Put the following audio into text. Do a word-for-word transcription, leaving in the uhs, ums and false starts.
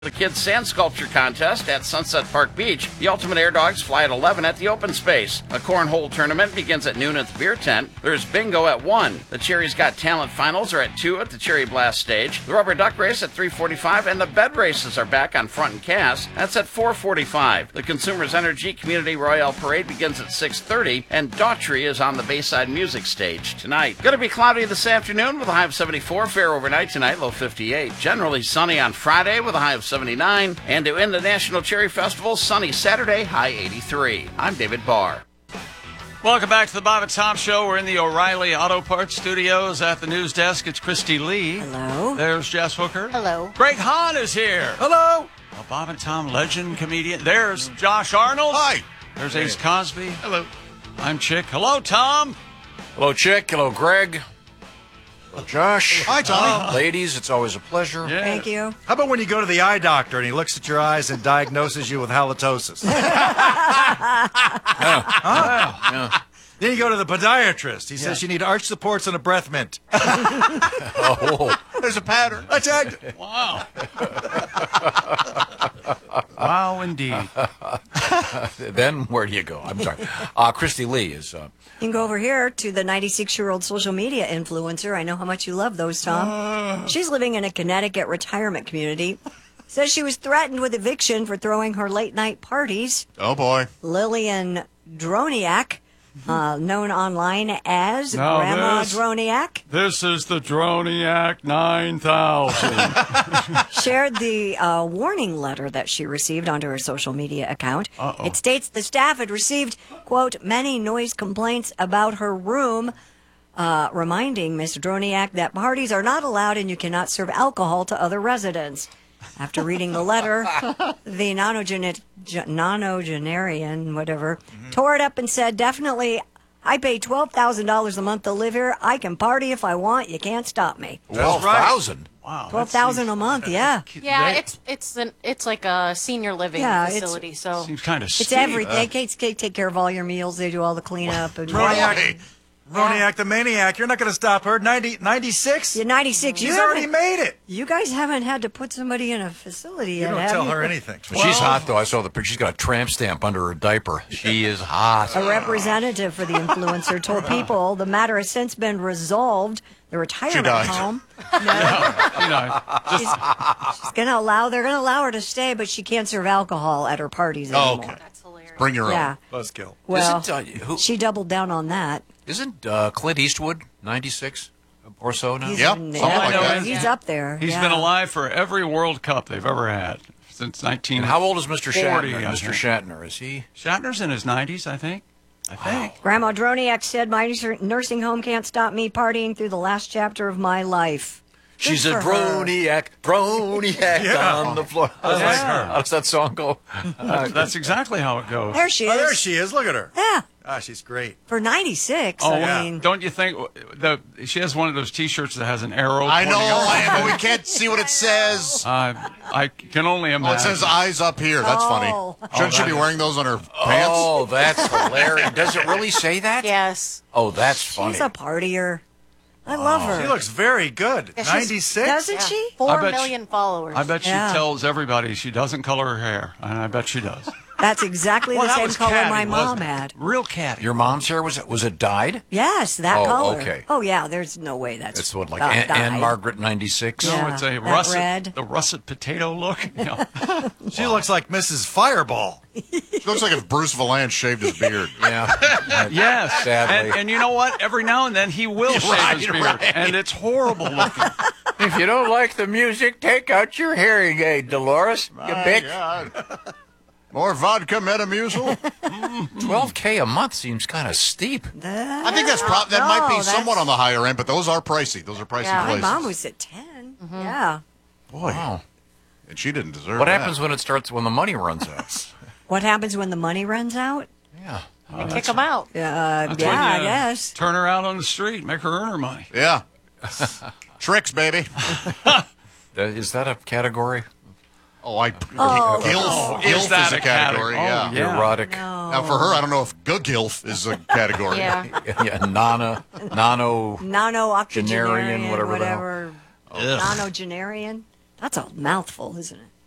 The Kids Sand Sculpture Contest at Sunset Park Beach. The Ultimate Air Dogs fly at eleven at the open space. A cornhole tournament begins at noon at the beer tent. There's bingo at one. The Cherry's Got Talent finals are at two at the Cherry Blast stage. The Rubber Duck Race at three forty-five, and the bed races are back on Front and Cass. That's at four forty-five. The Consumers Energy Community Royale Parade begins at six thirty, and Daughtry is on the Bayside Music stage tonight. Going to be cloudy this afternoon with a high of seventy-four. Fair overnight tonight, low fifty-eight. Generally sunny on Friday with a high of seventy-nine, and to end the National Cherry Festival, sunny Saturday, high eighty-three. I'm David Barr. Welcome back to the Bob and Tom Show. We're in the O'Reilly Auto Parts Studios at the news desk. It's Christy Lee. Hello. There's Jess Hooker. Hello. Greg Hahn is here. Hello. A Bob and Tom legend comedian. There's Josh Arnold. Hi. There's Ace Cosby. Hello. I'm Chick. Hello, Tom. Hello, Chick. Hello, Greg. Hello, Josh. Hi, Tommy. Ladies, it's always a pleasure. Yeah. Thank you. How about when you go to the eye doctor and he looks at your eyes and diagnoses you with halitosis? Yeah. Then you go to the podiatrist. He says you need arch supports and a breath mint. Oh, There's a pattern. That's it. Wow. Wow, indeed. then where do you go? I'm sorry. Uh, Christy Lee is... Uh, You can go over here to the ninety-six-year-old social media influencer. I know how much you love those, Tom. She's living in a Connecticut retirement community. Says she was threatened with eviction for throwing her late-night parties. Oh, boy. Lillian Droniak, uh, known online as Now Grandma this- Droniak, This is the Droniac nine thousand. shared the uh, warning letter that she received onto her social media account. Uh-oh. It states the staff had received, quote, many noise complaints about her room, uh, reminding Mister Droniak that parties are not allowed and you cannot serve alcohol to other residents. After reading the letter, the nonogeni- ge- nonogenarian, whatever, tore it up and said, definitely, I pay twelve thousand dollars a month to live here. I can party if I want. You can't stop me. twelve thousand. Wow. twelve thousand dollars a month, yeah. Yeah, They- it's it's an it's like a senior living Yeah, it's- facility. So Seems kind of steep. It's everything. They take, they take care of all your meals. They do all the cleanup. And Roniak, Roniak the maniac. You're not going to stop her. ninety, ninety-six? You're ninety-six. She's you already haven't- made it. You guys haven't had to put somebody in a facility You yet, don't have tell you? her anything. She's hot, though. I saw the picture. She's got a tramp stamp under her diaper. She is hot. A representative for the influencer told People the matter has since been resolved. The retirement died. home. You know, She's, she's gonna allow. They're gonna allow her to stay, but she can't serve alcohol at her parties Oh, anymore. okay. that's hilarious. Bring your Yeah. own. Buzzkill. Well, Isn't, uh, who, she doubled down on that. isn't uh, Clint Eastwood ninety-six or so now? He's, Yeah, in- something like yeah, that. he's up there. he's yeah. been alive for every World Cup they've ever had since nineteen. And how old is Mister forty, Shatner? I Mister think. Shatner, is he? Shatner's in his nineties, I think. I think. Grandma Droniak said, "My nursing home can't stop me partying through the last chapter of my life." Good She's a for her. droniac, droniac Yeah. on the floor. I like her. How does that song go? Uh, That's exactly how it goes. There she Oh, is. there she is. Look at her. Yeah, Ah, she's great. for ninety-six. Oh, I mean, don't you think the she has one of those T-shirts that has an arrow? I know, pointing up? I, but we can't see what it says. Uh, I can only Oh, imagine. it says eyes up here. That's Oh. funny. Shouldn't she be wearing those on her pants? Oh, that's hilarious. Does it really say that? Yes. Oh, that's funny. she's a partier. I love her. She looks very good. Yeah, she's- ninety-six? Doesn't Yeah. she? Four bet she- million followers. I bet she Yeah. tells everybody she doesn't color her hair, and I bet she does. That's exactly Well, the that same was color catty, my mom wasn't it? had. Real catty. Your mom's hair, was it, was it dyed? Yes, that Oh, color. okay. Oh yeah, there's no way that's. It's what, like not Anne, Anne dyed. Margaret ninety-six? Yeah. No, it's a that russet, red. the russet potato look. You know. She looks like Missus Fireball. She looks like if Bruce Valanche shaved his beard. Yeah. Yes, Sadly. and, and you know what? Every now and then he will shave Right, his beard, right. and it's horrible looking. If you don't like the music, take out your hearing aid, Dolores. You My pick. God. More vodka Metamucil? twelve K a month seems kind of steep. That, I think that's prob- that might be No, somewhat that's- on the higher end, but those are pricey. Those are pricey Yeah. My places. mom was at ten. Yeah. Boy, Wow. and she didn't deserve What that. happens when it starts, when the money runs out? What happens when the money runs out? Yeah. They kick them out. Uh, That's yeah, when I you guess. Turn her out on the street, make her earn her money. Yeah. Tricks, baby. Uh, Is that a category? Oh, I. Oh. Gilf. Is Gilf that is a a category, category? yeah. Oh, yeah. Erotic. Now, for her, I don't know if Gilf is a category. Yeah. Yeah, nana, nano. Nano-octogenarian, Genarian, whatever the hell. whatever. Nonogenarian. That's a mouthful, isn't it?